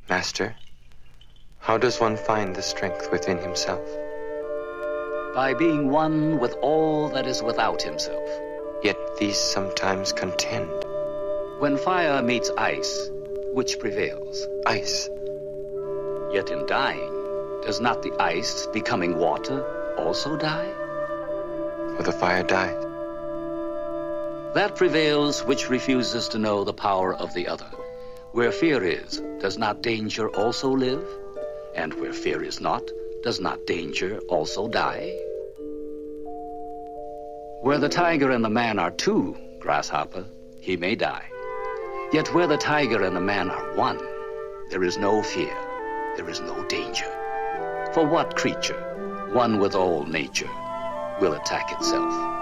Master, how does one find the strength within himself? By being one with all that is without himself. Yet these sometimes contend. When fire meets ice, which prevails? Ice. Yet in dying, does not the ice, becoming water, also die? For the fire dies. That prevails which refuses to know the power of the other. Where fear is, does not danger also live? And where fear is not, does not danger also die? Where the tiger and the man are two, Grasshopper, he may die. Yet where the tiger and the man are one, there is no fear, there is no danger. For what creature, one with all nature, will attack itself?